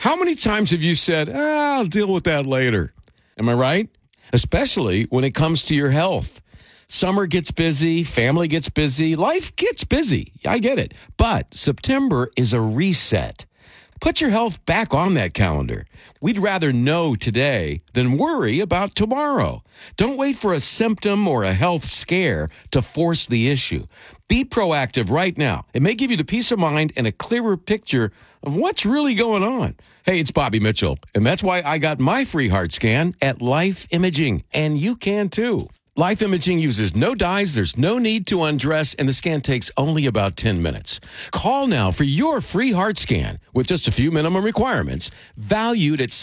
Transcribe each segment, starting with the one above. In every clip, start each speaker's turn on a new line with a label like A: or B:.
A: How many times have you said, I'll deal with that later? Am I right? Especially when it comes to your health. Summer gets busy, family gets busy, life gets busy. I get it. But September is a reset. Put your health back on that calendar. We'd rather know today than worry about tomorrow. Don't wait for a symptom or a health scare to force the issue. Be proactive right now. It may give you the peace of mind and a clearer picture of what's really going on. Hey, it's Bobby Mitchell, and that's why I got my free heart scan at Life Imaging, and you can too. Life Imaging uses no dyes, there's no need to undress, and the scan takes only about 10 minutes. Call now for your free heart scan with just a few minimum requirements, valued at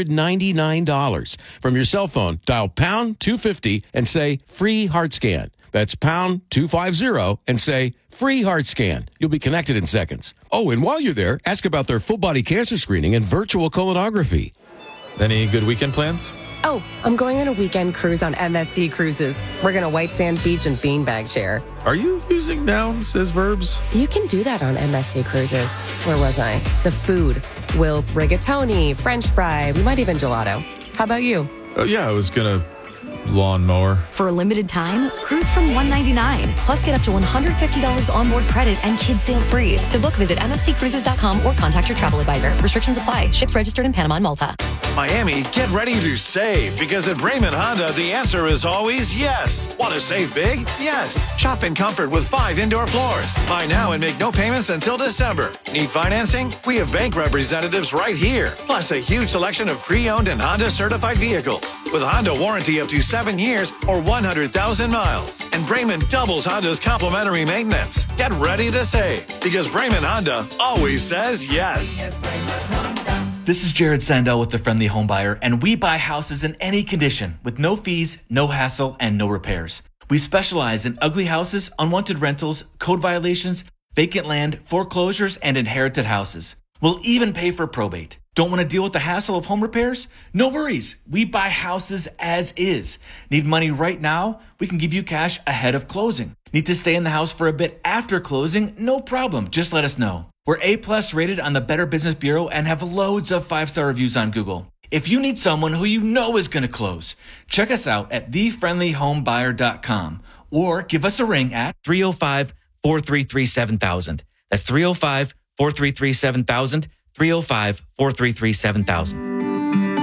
A: $699. From your cell phone, dial pound 250 and say free heart scan. That's pound 250 and say free heart scan. You'll be connected in seconds. Oh, and while you're there, ask about their full body cancer screening and virtual colonography.
B: Any good weekend plans?
C: Oh, I'm going on a weekend cruise on MSC Cruises. We're going to White Sand Beach and beanbag chair.
B: Are you using nouns as verbs?
C: You can do that on MSC Cruises. Where was I? The food. We'll rigatoni, French fry, we might even gelato. How about you?
B: Yeah, I was going to lawnmower.
D: For a limited time, cruise from $199. Plus get up to $150 onboard credit and kids sail free. To book, visit mfccruises.com or contact your travel advisor. Restrictions apply. Ships registered in Panama and Malta.
E: Miami, get ready to save, because at Brayman Honda, the answer is always yes. Want to save big? Yes. Shop in comfort with 5 indoor floors. Buy now and make no payments until December. Need financing? We have bank representatives right here. Plus a huge selection of pre-owned and Honda certified vehicles with Honda warranty up to 7 years or 100,000 miles. And Brayman doubles Honda's complimentary maintenance. Get ready to save, because Brayman Honda always says yes.
F: This is Jared Sandell with The Friendly Home Buyer, and we buy houses in any condition with no fees, no hassle, and no repairs. We specialize in ugly houses, unwanted rentals, code violations, vacant land, foreclosures, and inherited houses. We'll even pay for probate. Don't want to deal with the hassle of home repairs? No worries. We buy houses as is. Need money right now? We can give you cash ahead of closing. Need to stay in the house for a bit after closing? No problem. Just let us know. We're A+ rated on the Better Business Bureau and have loads of 5-star reviews on Google. If you need someone who you know is going to close, check us out at thefriendlyhomebuyer.com or give us a ring at 305-433-7000. That's 305-433-7000, 305-433-7000.